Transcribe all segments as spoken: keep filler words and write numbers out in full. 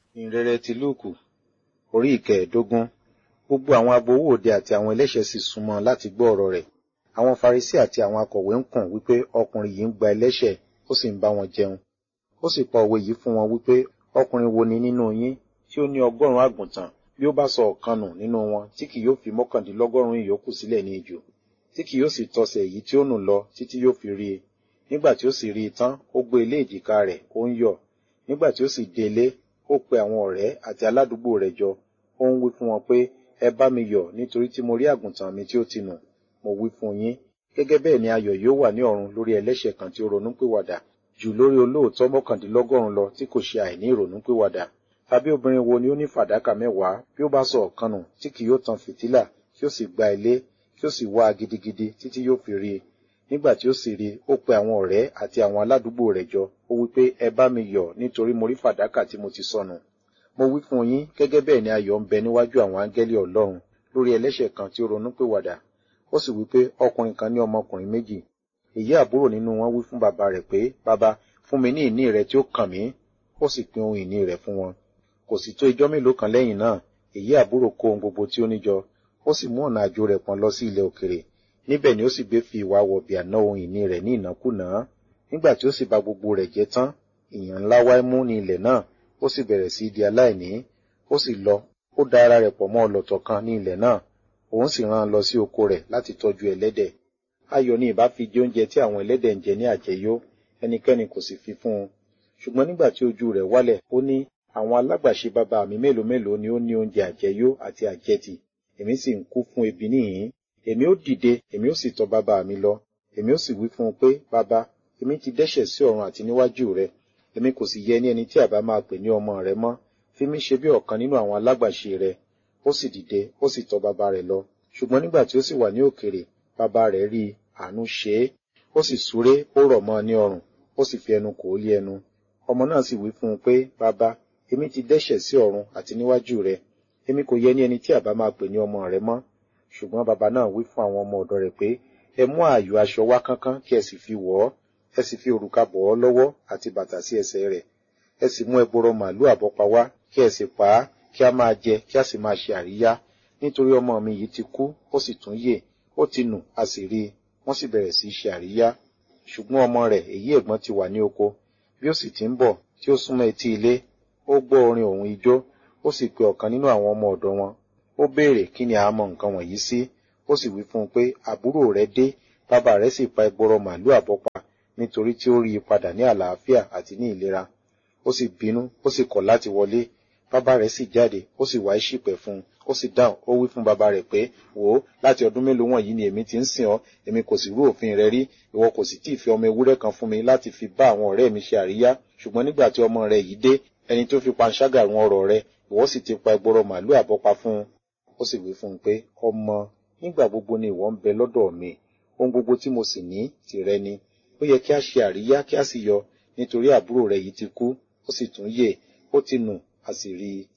Ìhìnrere ti Lúùkù, orí ìkẹẹ̀dógún. Gbogbo àwọn agbowó òde àti àwọn ẹlẹ́ṣẹ̀ sì súnmọ́ láti gbọ́ ọ̀rọ̀ rẹ̀. Àwọn Farisí àti àwọn akọ̀wé ń kùn wípé ọkùnrin yìí ń gba ẹlẹ́ṣẹ̀, ó sì ń bá wọn jẹun. Ó sì pa òwe yìí fún wọn wípé ọkùnrin wo ni nínú yín tí ó ní ọgọ́rùn-ún àgùntàn, bí ó bá sọ ọ̀kan nù nínú wọn, tí kì yóò fi mọ́kàndínlọ́gọ́rùn-ún ìyókù sílẹ̀ ní ijù, tí kì yóò sì tọsẹ̀ èyí tí ó nù lọ títí yóò fi rí i. Nígbà tí ó sì rí i tán, ó gbé ilé èjìká rẹ̀, ó ń yọ̀. Nígbà tí ó sì dé ilé, ó pe àwọn ọ̀rẹ́ àti aládùúgbò rẹ̀ jọ. Ó ń wí fún wọn pé, ẹ bá mi yọ̀ nítorí tí mo rí àgùntàn mi tí ó ti nù. Mo wí fún yín, gẹ́gẹ́ bẹ́ẹ̀ ni ayọ̀ yóò wà ní ọ̀run lórí ẹlẹ́ṣẹ̀ kan tí ó ronúpìwàdà, jù lórí olóòótọ́ mọ́kàndínlọ́gọ́rùn-ún lọ tí kò ṣe àìní ìrònúpìwàdà. Tàbí obìnrin wo ni ó ní fàdákà mẹ́wàá, bí ó bá sọ ọ̀kan nù, tí kì yóò tan fìtílà, kí ó sì gba ilé, kí ó sì wá a gidigidi títí yóò fi rí i. Nígbà tí ó sì rí i, ó pe àwọn ọ̀rẹ́ àti àwọn aládùúgbò rẹ̀ jọ. Ó wí pé, ẹ bá mi yọ̀ nítorí mo rí fàdákà tí mo ti sọnù. Mo wí fún yín, gẹ́gẹ́ bẹ́ẹ̀ ni ayọ̀ ń bẹ níwájú àwọn áńgẹ́lì Ọlọ́run lórí ẹlẹ́ṣẹ̀ kan tí ó ronúpìwàdà. Ó sì wí pé ọkùnrin kan ní ọmọkùnrin méjì. Èyí àbúrò nínú wọn wí fún bàbá rẹ̀ pé, bàbá, fún mi ní ìní rẹ tí ó kàn mí. Ó sì pín ohun ìní rẹ̀ fún wọn. Kò sì tó ijọ́ mélòó kan lẹ́yìn náà, èyí àbúrò kó ohun gbogbo tí ó ní jọ. Ó sì mú ọ̀nà àjò rẹ̀ pọ̀n lọ sí ilẹ̀ òkèrè. Níbẹ̀ ni ó sì gbé fi ìwà wọ̀bìà ná ohun ìní rẹ̀ ní ìnákúnàá. Nígbà tí ó sì bà gbogbo rẹ̀ jẹ́ tán, ìyàn ńlá wá mú ní ilẹ̀ náà, ó sì bẹ̀rẹ̀ sí di aláìní. Ó sì lọ, ó da ara rẹ̀ pọ̀ mọ́ ọlọ̀tọ̀ kan ní ilẹ̀ náà. Òun sì rán an lọ sí oko rẹ̀ láti tọ́jú ẹlẹ́dẹ̀. Ayọ̀ ni ìbá fi jẹ oúnjẹ tí àwọn ẹlẹ́dẹ̀ ń jẹ ní àjẹyó, ẹnikẹ́ni kò sì fi fún un. Ṣùgbọ́n nígbà tí ojú rẹ̀ wálẹ̀, ó ní, àwọn alágbàṣe bàbá mi mélòó mélòó ni ó ní oúnjẹ àjẹyó àti àjẹtì, èmi sì ń kú fún ebi níhìn-ín. Èmi ó dìde, èmi ó sì tọ̀ bàbá mi lọ. Èmi ó sì wí fún un pé, bàbá, èmi ti dẹ́ṣẹ̀ sí ọ̀run àti níwájú rẹ. Èmi kò sì yẹ ní ẹni tí àbá máa pè ní ọmọ rẹ mọ́. Fi mí ṣe bí ọ̀kan nínú àwọn alágbàṣe rẹ. Ó sì dìde, ó sì tọ̀ bàbá rẹ̀ lọ. Ṣùgbọ́n nígbà tí ó sì wà ní òkèrè, bàbá rẹ̀ rí i, àánú ṣe é. Ó sì súré, ó rọ̀ mọ́ ọ ní ọrùn, ó sì fi ẹnu kò ó lé ẹnu. Ọmọ náà sì wí fún un pé, bàbá, èmi ti dẹ́ṣẹ̀ sí ọ̀run àti níwájú rẹ. Èmi kò yẹ ní ẹni tí àbá máa pè ní ọmọ rẹ mọ́. Ṣùgbọ́n bàbá náà wí fún àwọn ọmọ ọ̀dọ̀ rẹ̀ pé, ẹ mú ààyò aṣọ wá kánkán kí ẹ sì fi wọ̀ ọ́. Ẹ sì fi òrùka bọ̀ ọ́ lọ́wọ́ àti bàtà sí ẹsẹ̀ rẹ̀. Ẹ sì mú ẹgbọrọ màálù àbọ́pa wá, kí ẹ sì pa á, kí a máa jẹ, kí a sì máa ṣe àríyá. Nítorí ọmọ mi yìí ti kú, ó sì tún yè, ó ti nù, a sì rí i. Wọ́n sì bẹ̀rẹ̀ sí í ṣe àríyá. Ṣùgbọ́n ọmọ rẹ̀, èyí ẹ̀gbọ́n ti wà ní oko. Bí ó sì ti ń bọ̀, tí ó súnmọ́ etí ilé, ó gbọ́ orin òun ijó, ó sì pe ọ̀kan nínú àwọn ọmọ ọ̀dọ̀ wọn. Ó béèrè kí ni a mọ nǹkan wọ̀nyí sí. Ó sì wí fún un pé àbúrò rẹ̀ dé, bàbá rẹ̀ sì pa ẹgbọrọ màálù àbọ́pa, nítorí tí ó rí i padà ní àlàáfíà àti ní ìlera. Ó sì bínú, ó sì kọ̀ láti wọlé. Bàbá rẹ̀ sì jáde, ó sì wá ìṣìpẹ̀ fún un. Ó sì dáhùn, ó wí fún bàbá rẹ̀ pé, wò ó, láti ọdún mélòó wọ̀nyí ni èmi ti ń sìn ọ́, èmi kò sì rú òfin rẹ rí. Ìwọ kò sì tí ì fi ọmọ ewúrẹ́ kan fún mi láti fi bá àwọn ọ̀rẹ́ mi ṣe àríyá. Ṣùgbọ́n nígbà tí ọmọ rẹ yìí dé, ẹni tó fi panṣágà run ọrọ̀ rẹ, ìwọ sì ti pa ẹgbọrọ màálù àbọ́pa fún un. Ó sì wí fún un pé, ọmọ, nígbà gbogbo ni ìwọ ń bẹ lọ́dọ̀ mi, ohun gbogbo tí mo sì ní tìrẹ ni. Ó yẹ kí a ṣe àríyá kí a sì yọ̀, nítorí àbúrò rẹ yìí ti kú, ó sì tún yè, ó ti nù, a sì rí i.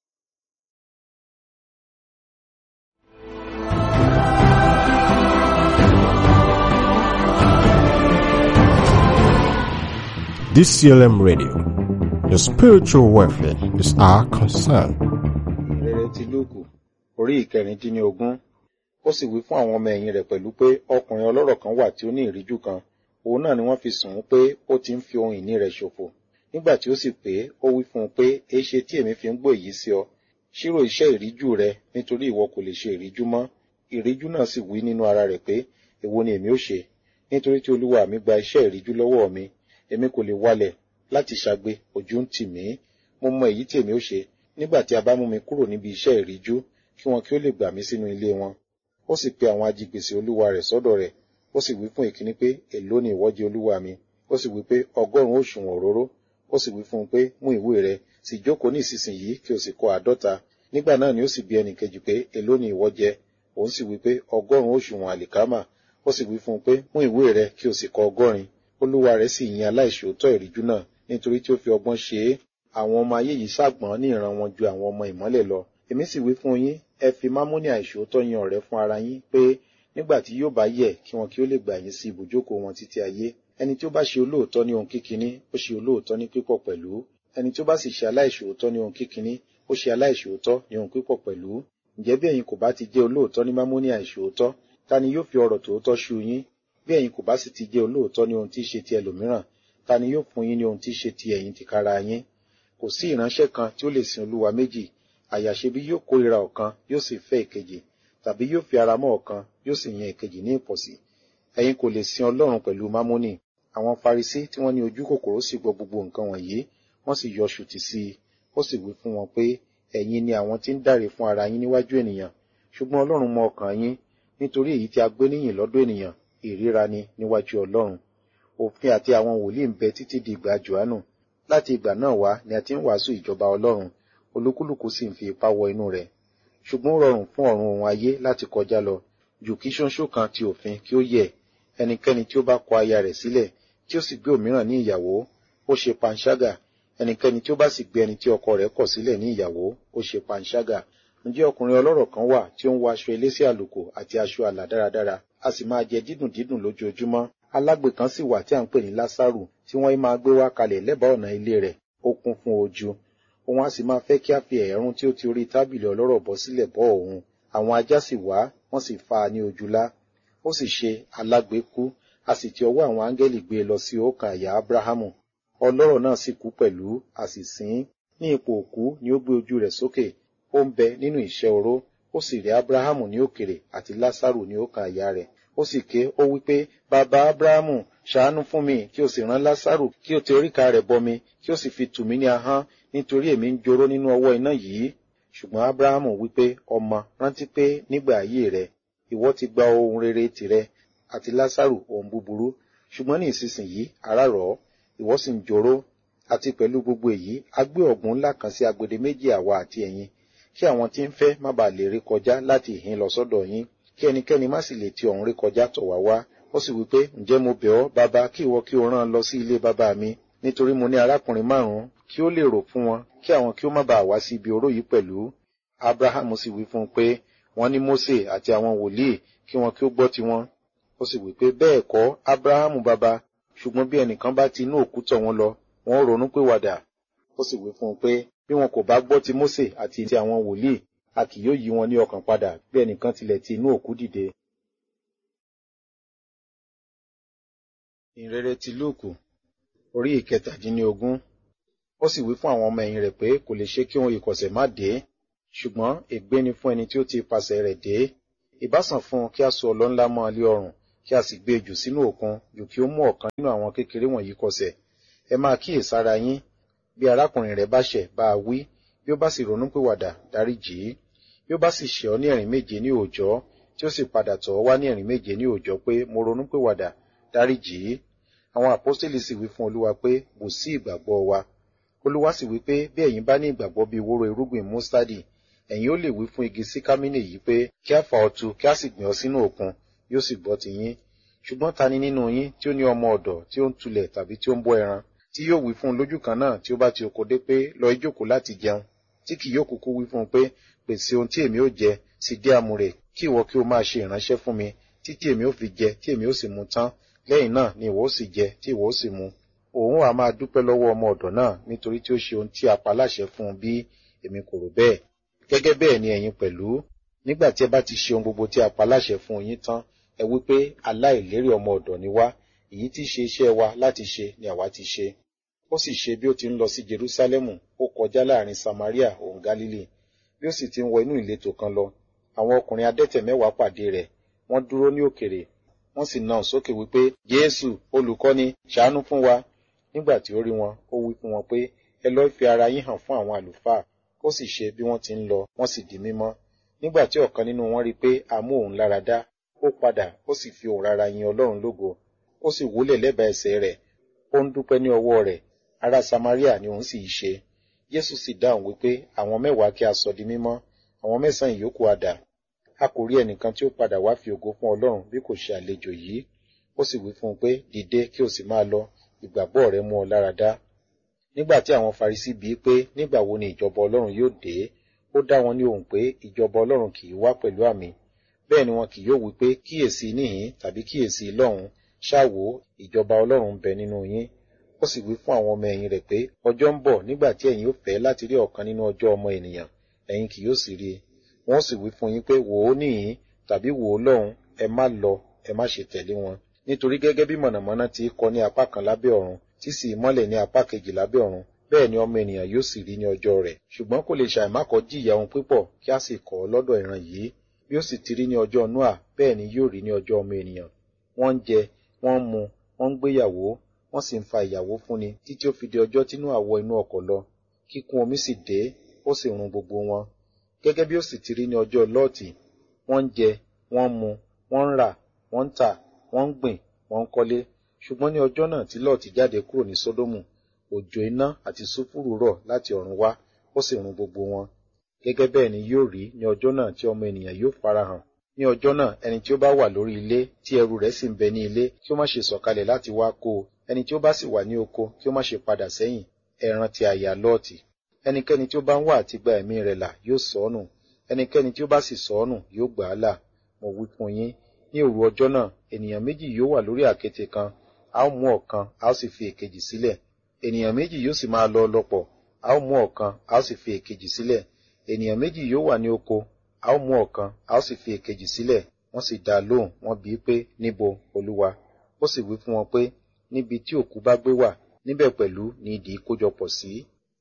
D C L M Radio, your spiritual welfare is our concern. Ìhìnrere ti Lúùkù, orí ìkẹrìndínlógún. Ó sì wí fún àwọn ọmọ ẹ̀yìn rẹ̀ pẹ̀lú pé ọkùnrin ọlọ́rọ̀ kan wà tí ó ní ìríjú kan. Òun náà ni wọ́n fi sùn ún pé ó ti ń fi ohun ìní rẹ̀ ṣòfò. Nígbà tí ó sì pé, ó wí fún un pé, èéṣe tí èmi fi ń gbọ́ èyí sí ọ? Ṣírò iṣẹ́ ìríjú rẹ, nítorí ìwọ kò lè ṣe ìríjú mọ́. Ìríjú náà sì wí nínú ara rẹ̀ pé, èwo ni èmi ó ṣe? Nítorí tí olúwa mi gba iṣẹ́ ìríjú lọ́wọ́ mi. Èmi kò lè wálẹ̀ láti ṣagbe, ojú ń tì mí. Mo mọ èyí tí èmi ó ṣe, nígbà tí a bá mú mi kúrò níbi iṣẹ́ ìríjú, kí wọn kí ó lè gbà mí sínú ilé wọn. Ó sì pe àwọn ajigbèsè olúwa rẹ̀ sọ́dọ̀ rẹ̀. Ó sì wí fún ìkíní pé, èló ni ìwọ jẹ olúwa mi? Ó sì wí pé, ọgọ́rùn-ún òṣùwọ̀n òróró. Ó sì wí fún un pé, mú ìwé rẹ, sì jókòó ní ìsinsìnyí kí o sì kọ àádọ́ta. Nígbà náà ni ó sì bi ẹnì kejì pé, èló ni ìwọ jẹ? Òun sì wí pé, ọgọ́rùn-ún òṣùwọ̀n àlìkámà. Ó sì wí fún un pé, mú ìwé rẹ kí o sì kọ ọgọ́rin. Olúwa rẹ̀ sì yin aláìṣòótọ́ ìríjú náà, nítorí tí ó fi ọgbọ́n ṣe é. Àwọn ọmọ ayé yìí ṣàgbọ́n ní ìran wọn ju àwọn ọmọ ìmọ́lẹ̀ lọ. Èmi sì wí fún yín, ẹ fi mámónì àìṣòótọ́ yan ọ̀rẹ́ fún ara yín, pé nígbà tí yóò bá yẹ̀, kí wọn kí ó lè gbà yín sí ibùjókòó wọn títí ayé. Ẹni tí ó bá ṣe olóòótọ́ ní ohun kíkiní, ó ṣe olóòótọ́ ní pípọ̀ pẹ̀lú. ẹni tí ó bá sì ṣe aláìṣòótọ́ ní ohun kíkiní ó ṣe aláìṣòótọ́ ní ohun pípọ̀ pẹ̀lú. Ǹjẹ́ bí ẹ̀yin kò bá ti jẹ́ olóòótọ́ ní mámónì àìṣòótọ́, ta ni yóò fi ọrọ̀ tòótọ́ ṣú yín? Bí ẹ̀yin kò bá sì ti jẹ́ olóòótọ́ ní ohun tí í ṣe ti ẹlòmíràn, ta ni yóò fún yín ní ohun tí í ṣe ti ẹ̀yin tìkára yín? Kò sí ìránṣẹ́ kan tí ó lè sin olúwa méjì, àyàṣe bí yóò kórìíra ọ̀kan yóò sì fẹ́ ìkejì, tàbí yóò fi ara mọ́ ọ̀kan yóò sì yan ìkejì ní ìpọ̀sí. Ẹ̀yin kò lè sin Ọlọ́run pẹ̀lú mámónì. Àwọn Farisí tí wọ́n ní ojú kòkòrò sì gbọ́ gbogbo nǹkan wọ̀nyí, wọ́n sì yọ ṣùtì sí i. Ó sì wí fún wọn pé, ẹ̀yin ni àwọn tí ń dáre fún ara yín níwájú ènìyàn, ṣùgbọ́n Ọlọ́run mọ ọkàn yín, nítorí èyí tí a gbé níyìn lọ́dọ̀ ènìyàn, ìríra ni níwájú Ọlọ́run. Òfin àti àwọn wòlíì ń bẹ títí di ìgbà Jòhánù. Láti ìgbà náà wá ni a ti ń wàásù ìjọba Ọlọ́run, olúkúlùkù sì ń fi ipá wọ inú rẹ̀. Ṣùgbọ́n ó rọrùn fún ọ̀run òun ayé láti kọjá lọ, jù kí ṣóńṣó kan ti òfin kí ó yẹ̀. Ẹnikẹ́ni tí ó bá kọ aya rẹ̀ sílẹ̀, tí ó sì gbé òmíràn ní ìyàwó, ó ṣe panṣágà. Ẹnikẹ́ni tí ó bá sì gbé ẹni tí ọkọ rẹ̀ kọ̀ sílẹ̀ ní ìyàwó, ó ṣe panṣágà. Ǹjẹ́ ọkùnrin ọlọ́rọ̀ kan wà tí ó ń wọ aṣọ elése àlùkò àti aṣọ àlà dáradára, a sì máa jẹ dídùn dídùn lójoojúmọ́? Alágbe kan sì wà tí à ń pè ní Lásárù, tí wọ́n máa gbé wá kalẹ̀ lẹ́bàá ọ̀nà ilé rẹ̀, ó kún fún ojú. Òun a sì máa fẹ́ kí a fi ẹ̀ẹ̀rún tí ó ti orí tábìlì ọlọ́rọ̀ bọ́ sílẹ̀ bọ́ òun. Àwọn ajá sì wá, wọ́n sì fà á ní ojúlá. Ó sì ṣe, alágbe kú, a sì ti ọwọ́ àwọn áńgẹ́lì gbé e lọ sí òòkàn àyà Ábúráhámù. Ọlọ́rọ̀ náà sì kú pẹ̀lú, a sì sìn ín. Ní ipò òkú ni ó gbé ojú rẹ̀ sókè, ó ń bẹ nínú ìṣẹ́ oró, ó sì rí Ábúráhámù ní òkèrè àti Lásárù ní òòkàn àyà rẹ̀. Ó sì ké, ó wí pé, bàbá Ábúráhámù, ṣàánú fún mi, kí o sì rán Lásárù kí o tẹ oríka rẹ̀ bọ mi, kí o sì fi tù mí ní ahọ́n, nítorí èmi ń joró nínú ọwọ́ iná yìí. Ṣùgbọ́n Ábúráhámù wí pé, ọmọ, rántí pé nígbà ayé rẹ, ìwọ ti gba ohun rere tìrẹ, àti Lásárù ohun búburú. Ṣùgbọ́n ní ìsinsìnyí ara rọ̀ ọ́, ìwọ sì ń joró. Àti pẹ̀lú gbogbo èyí, a gbé ọ̀gbun ńlá kan sí agbede méjì àwa àti ẹ̀yin, kí àwọn tí ń fẹ́ má bàa lè ré kọjá láti ìhín lọ sọ́dọ̀ yín, kí ẹnikẹ́ni má sì lè ti ọ̀hún ré kọjá tọ̀ wá wá. Ó sì wí pé, ǹjẹ́ mo bẹ̀ ọ́, bàbá, kí ìwọ kí o rán an lọ sí ilé bàbá mi, nítorí mo ní arákùnrin márùn-ún, kí ó lè rò fún wọn, kí àwọn kí ó má bàa wá sí ibi oró yìí pẹ̀lú. Ábúráhámù sì wí fún un pé, wọ́n ní Mósè àti àwọn wòlíì, kí wọn kí ó gbọ́ tiwọn. Ó sì wí pé, bẹ́ẹ̀ kọ́, Ábúráhámù bàbá, ṣùgbọ́n bí ẹnìkan bá ti inú òkú tọ̀ wọ́n lọ, wọn ó ronú pìwàdà. Ó sì wí fún un pé, bí wọn kò bá gbọ́ ti Mósè àti ti àwọn wòlíì, a kì yóò yí wọn ní ọkàn padà bí ẹnìkan tilẹ̀ ti inú òkú dìde. Ìhìnrere ti Lúùkù, orí ìkẹtàdínlógún. Ó sì wí fún àwọn ọmọ ẹ̀yìn rẹ̀ pé kò lè ṣe kí ohun ìkọ̀sẹ̀ má dé, ṣùgbọ́n ègbé ni fún ẹni tí ó ti ipasẹ̀ rẹ̀ dé. Ìbá sàn fún un kí a so ọlọ ńlá mọ́ ọ lé ọrùn, kí a sì gbé e jù sínú òkun, jù kí ó mú ọ̀kan nínú àwọn kékeré wọ̀nyí kọsẹ̀. Ẹ máa kíyèsára yín, bí arákùnrin rẹ̀ bá ṣẹ̀, bá a wí, bí ó bá sì ronúpìwàdà, dáríjì í. Bí ó bá sì ṣẹ̀ ọ́ ní ẹ̀rín méje ní òòjọ́, tí ó sì padà tọ̀ ọ́ wá ní ẹ̀rín méje ní òòjọ́ pé mo ronúpìwàdà, dáríjì í. Àwọn àpọ́stélì sì wí fún Olúwa pé, bù sí ìgbàgbọ́ wa. Olúwa sì wí pé, bí ẹ̀yin bá ní ìgbàgbọ́ bí wóró irúgbìn mustadi, ẹ̀yin ó lè wí fún igi síkámínì yìí pé, kí a fà ọ́ tu, kí a sì gbìn ọ́ sínú òkun, yóò sì gbọ́ ti yín. Ṣùgbọ́n ta ni nínú yín tí ó ní ọmọ ọ̀dọ̀ tí ó ń tulẹ̀ tàbí tí ó ń bọ́ ẹran, tí yóò wí fún un lójú kan náà tí ó bá ti oko dé pé, lọ ìjókòó láti jẹun, tí kì yóò kúkú wí fún un pé, pèsè ohun tí èmi ó jẹ, sì dé àmùrè, kí ìwọ kí o máa ṣe ìránṣẹ́ fún mi, títí èmi ó fi jẹ, tí èmi ó sì mu tán, lẹ́yìn náà ni ìwọ ó sì jẹ, tí ìwọ ó sì mu. Òun á máa dúpẹ́ lọ́wọ́ ọmọ ọ̀dọ̀ náà, nítorí tí ó ṣe ohun tí a pa láṣẹ fún un bí? Èmi kò rò bẹ́ẹ̀. Gẹ́gẹ́ bẹ́ẹ̀ ni ẹ̀yin pẹ̀lú, nígbà tí ẹ bá ti ṣe ohun gbogbo tí a pa láṣẹ fún yín tán, ẹ wí pé aláìlérí ọmọ ọ̀dọ̀ ni wá, èyí tí ṣe iṣẹ́ wa láti ṣe ni àwa ti ṣe. Ó sì ṣe bí ó ti ń lọ sí Jerúsálẹ́mù, ó kọjá láàrin Samaria òun Gálílì. Bí ó sì ti ń wọ inú ìletò kan lọ, àwọn ọkùnrin adẹ́tẹ̀ mẹ́wàá pàdé rẹ̀, wọ́n dúró ní òkèrè, wọ́n sì nà án sókè wípé, Jésù, olùkọ́ni, ṣàánú fún wa. Nígbà tí ó rí wọn, ó wí fún wọn pé, ẹ lọ fi ara yín hàn fún àwọn àlùfáà. Ó sì ṣe bí wọ́n ti ń lọ, wọ́n sì di mímọ́. Nígbà tí ọ̀kan nínú wọn rí pé a mú òun lára dá, ó padà, ó sì fi òun rárá yin Ọlọ́run lógo. Ó sì wólẹ̀ lẹ́bàá ẹsẹ̀ rẹ̀, ó ń dúpẹ́ ní ọwọ́ rẹ̀. Ará Samaria ni òun sì í ṣe. Jésù sì dáhùn wípé àwọn mẹ́wàá kí a sọ di mímọ́, àwọn mẹ́sàn-án ìyókù a dà. A kò rí ẹnìkan tí ó padà wá fi ògo fún Ọlọ́run bí kò ṣe àlejò yìí. Ó sì wí fún un pé, dìde kí o sì máa lọ, ìgbàgbọ́ rẹ mú ọ lára dá. Nígbà tí àwọn Farisí bíi pé nígbà wo ni ìjọba Ọlọ́run yóò dé, ó dá wọn ní ohùn pé ìjọba Ọlọ́run kì í wá pẹ̀lú àmì, bẹ́ẹ̀ ni wọn kì yóò wí pé kíyèsí níhìn tàbí kíyèsí lọ́hùn, ṣáà wò, ìjọba Ọlọ́run ń bẹ nínú yín. Ó sì wí fún àwọn ọmọ ẹ̀yìn rẹ̀ pé ọjọ́ ń bọ̀ nígbà tí ẹ̀yin ó fẹ́ láti rí ọ̀kan nínú ọjọ́ ọmọ ènìyàn, ẹ̀yin kì yóò sì rí i. Wọ́n sì wí fún yín pé wò ó níhìn-ín tàbí wò ó lọ́hùn, ẹ má lọ, ẹ má ṣe tẹ̀lé wọn. Nítorí gẹ́gẹ́ bí mọ̀nàmọ́ná ti kọ ní apá kan lábẹ́ ọ̀run, tí sì mọ́lẹ̀ ní apá kejì lábẹ́ ọ̀run, bẹ́ẹ̀ ni ọmọ ènìyàn yóò sì rí ní ọjọ́ rẹ̀. Ṣùgbọ́n kò lè ṣàìmákọ̀ jìyà ohun pípọ̀ kí a sì kọ̀ ọ́ lọ́dọ̀ ìran yìí. Bí ó sì ti rí ní ọjọ́ Nóà, bẹ́ẹ̀ ni yóò rí ní ọjọ́ ọmọ ènìyàn. Wọ́n ń jẹ, wọ́n ń mu, wọ́n ń gbéyàwó, wọ́n sì ń fa ìyàwó fúnni títí ó fi di ọjọ́ tí Nóà wọ inú ọkọ̀ lọ. Kíkún omi sì dé, ó sì run gbogbo wọn. Gẹ́gẹ́ bí ó sì ti rí ní ọjọ́ Lọ́ọ̀tì, wọ́n ń jẹ, wọ́n ń mu, wọ́n ń rà, wọ́n ń tà, wọ́n ń gbìn, wọ́n ń kọ́lé. Ṣùgbọ́n ní ọjọ́ náà tí Lọ́ọ̀tì jáde kúrò ní Sódómù, òjò iná àti sulfuru rọ̀ láti ọ̀run wá, ó sì run gbogbo wọn. Gẹ́gẹ́ bẹ́ẹ̀ ni yóò rí ní ọjọ́ náà tí ọmọ ènìyàn yóò farahàn. Ní ọjọ́ náà, ẹni tí ó bá wà lórí ilé tí ẹrù rẹ̀ sì ń bẹ ní ilé, kí ó má ṣe sọ̀kalẹ̀ láti wá kó o. Ẹni tí ó bá sì wà ní oko, kí ó má ṣe padà sẹ́yìn. Ẹ rántí aya Lọ́ọ̀tì. Ẹnikẹ́ni tí ó bá ń wá àti gba ẹ̀mí rẹ̀ là yóò sọ ọ́ nù. Ẹnikẹ́ni tí ó bá sì sọ ọ́ nù yóò gbà á là. Mo wí fún yín, ní òru ọjọ́ náà, ènìyàn méjì yóò wà lórí àkéte kan, a ó mú ọ̀kan, a ó sì fi èkejì sílẹ̀. Ènìyàn méjì yóò sì máa lọ lọ́pọ̀, a ó mú ọ̀kan, a ó sì fi èkejì sílẹ̀. Ènìyàn méjì yóò wà ní oko, a ó mú ọ̀kan, a ó sì fi èkejì sílẹ̀. Wọ́n sì dá a lóhùn, wọ́n bi í pé, níbo, Olúwa? Ó sì wí fún wọn pé, níbi tí òkú bá gbé wà, níbẹ̀ pẹ̀lú ni idì kójọpọ̀ sí.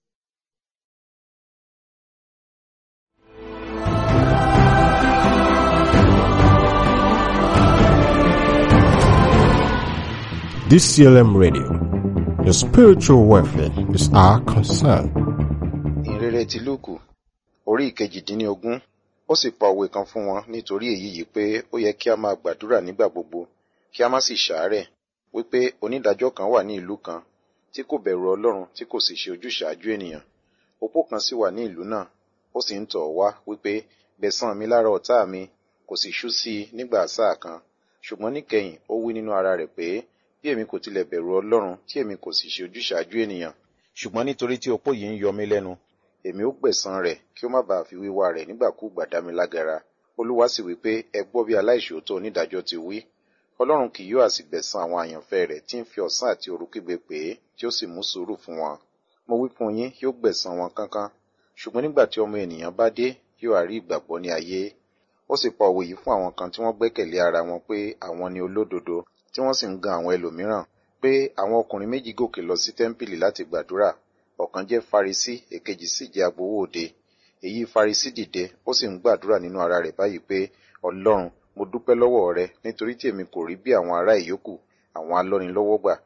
D C L M Radio, your spiritual welfare is our concern. Ìrere ti Lúùkù, orí ìkejìdínlógún. Ó sì pa òwe kan fún wọn nítorí èyí yìí pé ó yẹ kí a máa gbàdúrà nígbà gbogbo, kí a má sì ṣàárẹ̀, wípé onídàájọ́ kan wà ní ìlú kan tí kò bẹ̀rù Ọlọ́run tí kò sì ṣe ojúṣàájú ènìyàn. Opó kan sì wà ní ìlú náà, ó sì ń tọ̀ ọ́ wá wípé gbẹ̀san mi lára ọ̀tá mi, kò sì ṣú sí i nígbà sáà kan. Ṣùgbọ́n níkẹyìn ó wí nínú ara rẹ̀ pé bí èmi kò tilẹ̀ bẹ̀rù Ọlọ́run tí èmi kò sì ṣe ojúṣàájú ènìyàn, ṣùgbọ́n nítorí tí opó yìí ń yọ mí lẹ́nu, èmi ó gbẹ̀san rẹ̀ kí ó má bàa fi wíwá rẹ̀ nígbàkúùgbà dá mi lágara. Olúwa sì wí pé ẹ gbọ́ bí aláìṣòótọ́ onídàájọ́ ti wí. Ọlọ́run kì yóò àsì gbẹ̀san àwọn àyànfẹ́ rẹ̀ tí ń fi ọ̀sán àti òru kígbe pè é tí ó sì mú sùúrù fún wọn. Mo wí fún yín, yóò gbẹ̀san wọn kánkán. Ṣùgbọ́n nígbà tí ọmọ ènìyàn bá dé, yóò á rí ìgbàgbọ́ ní ayé. Ó sì pa òwe yìí fún àwọn kan tí wọ́n gbẹ́kẹ̀lé ara wọn pé àwọn ni olódodo, tí wọ́n sì ń gan àwọn ẹlòmíràn, pé àwọn ọkùnrin méjì gòkè lọ sí tẹ́ḿpìlì láti gbàdúrà. Ọ̀kan jẹ́ Farisí, èkejì sì jẹ́ agbowó òde. Èyí Farisí dìde, ó sì ń gbàdúrà nínú ara rẹ̀ báyìí pé, Ọlọ́run, mo dúpẹ́ lọ́wọ́ rẹ nítorí tí èmi kò rí bí àwọn ará ìyókù, àwọn alọ́nilọ́wọ́gbà,